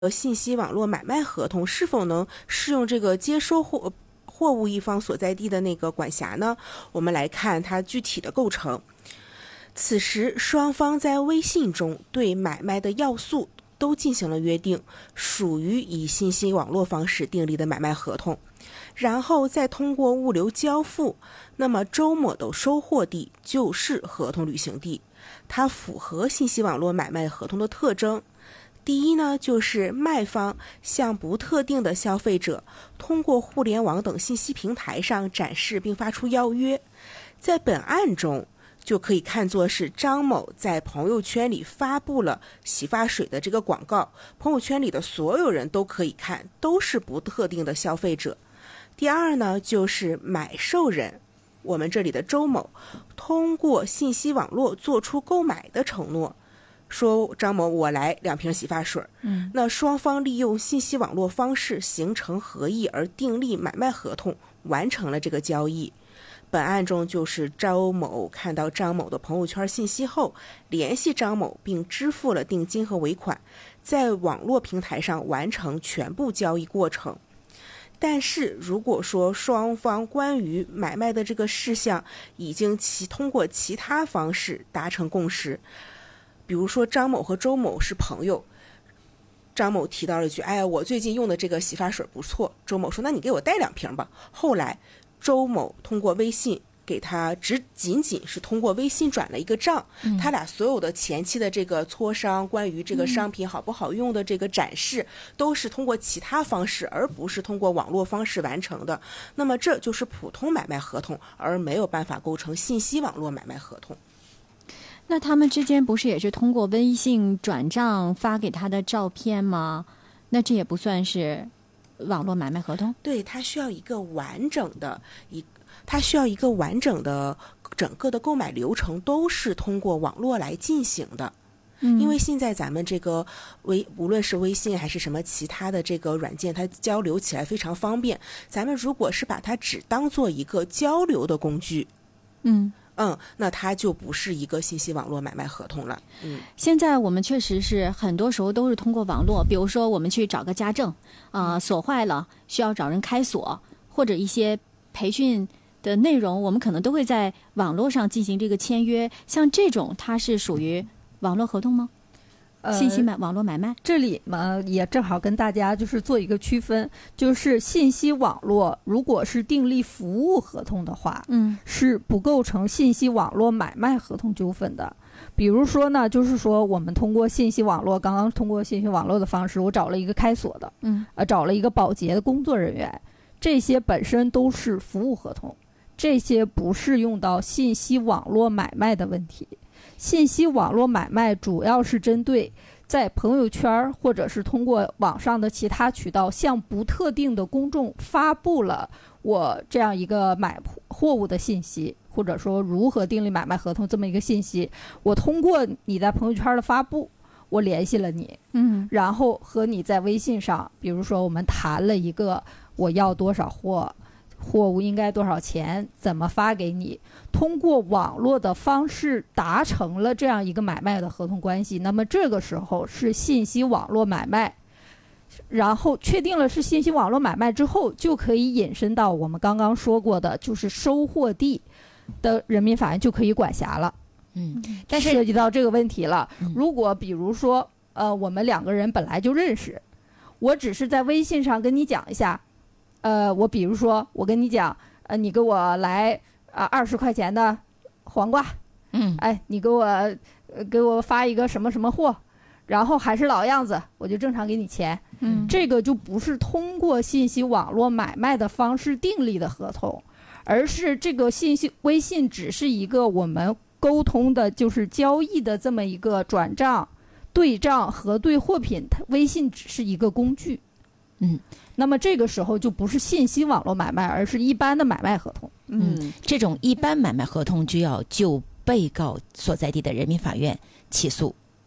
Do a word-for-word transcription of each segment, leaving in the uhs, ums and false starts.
信息网络买卖合同是否能适用这个接收货货物一方所在地的那个管辖呢？我们来看它具体的构成。此时双方在微信中对买卖的要素都进行了约定，属于以信息网络方式订立的买卖合同，然后再通过物流交付，那么周某的收货地就是合同履行地，它符合信息网络买卖合同的特征。第一呢，就是卖方向不特定的消费者通过互联网等信息平台上展示并发出邀约，在本案中就可以看作是张某在朋友圈里发布了洗发水的这个广告，朋友圈里的所有人都可以看，都是不特定的消费者。第二呢，就是买受人，我们这里的周某通过信息网络做出购买的承诺，说张某我来两瓶洗发水，嗯，那双方利用信息网络方式形成合意而订立买卖合同，完成了这个交易。本案中就是周某看到张某的朋友圈信息后，联系张某并支付了定金和尾款，在网络平台上完成全部交易过程。但是如果说双方关于买卖的这个事项已经其通过其他方式达成共识，比如说张某和周某是朋友，张某提到了一句，哎呀，我最近用的这个洗发水不错，周某说那你给我带两瓶吧。后来周某通过微信给他只仅仅是通过微信转了一个账，嗯、他俩所有的前期的这个磋商，关于这个商品好不好用的这个展示，嗯、都是通过其他方式，而不是通过网络方式完成的。那么这就是普通买卖合同，而没有办法构成信息网络买卖合同。 那他们之间不是也是通过微信转账发给他的照片吗？那这也不算是网络买卖合同？ 对，它需要一个完整的一，它需要一个完整的整个的购买流程都是通过网络来进行的。嗯、因为现在咱们这个微无论是微信还是什么其他的这个软件，它交流起来非常方便。咱们如果是把它只当做一个交流的工具，嗯。嗯，那它就不是一个信息网络买卖合同了。嗯， 现在我们确实是很多时候都是通过网络，比如说我们去找个家政，啊、呃，锁坏了需要找人开锁，或者一些培训的内容，我们可能都会在网络上进行这个签约。像这种，它是属于网络合同吗？呃、信息买网络买卖， 这里嘛也正好跟大家就是做一个区分，就是信息网络如果是订立服务合同的话，嗯，是不构成信息网络买卖合同纠纷的。比如说呢，就是说我们通过信息网络，刚刚通过信息网络的方式，我找了一个开锁的，嗯，呃，找了一个保洁的工作人员，这些本身都是服务合同，这些不适用到信息网络买卖的问题。信息网络买卖主要是针对在朋友圈或者是通过网上的其他渠道向不特定的公众发布了我这样一个买货物的信息，或者说如何订立买卖合同这么一个信息，我通过你在朋友圈的发布，我联系了你，嗯，然后和你在微信上，比如说我们谈了一个我要多少货，货物应该多少钱，怎么发给你，通过网络的方式达成了这样一个买卖的合同关系，那么这个时候是信息网络买卖。然后确定了是信息网络买卖之后，就可以引申到我们刚刚说过的，就是收货地的人民法院就可以管辖了。嗯，但是涉及到这个问题了，嗯、如果比如说呃我们两个人本来就认识，我只是在微信上跟你讲一下，呃，我比如说我跟你讲，呃，你给我来啊二十块钱的黄瓜，嗯，哎，你给我、呃、给我发一个什么什么货，然后还是老样子，我就正常给你钱，嗯，这个就不是通过信息网络买卖的方式订立的合同，而是这个信息微信只是一个我们沟通的，就是交易的这么一个转账、对账、核对货品，它微信只是一个工具。嗯，那么这个时候就不是信息网络买卖，而是一般的买卖合同。 嗯，这种一般买卖合同就要就被告所在地的人民法院起诉。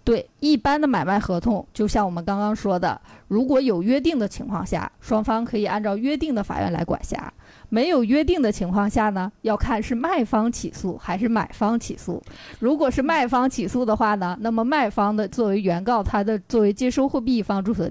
对，一般的买卖合同，就像我们刚刚说的，如果有约定的情况下，双方可以按照约定的法院来管辖。没有约定的情况下呢，要看是卖方起诉还是买方起诉。如果是卖方起诉的话呢，那么卖方的作为原告，他的作为接收货币一方注册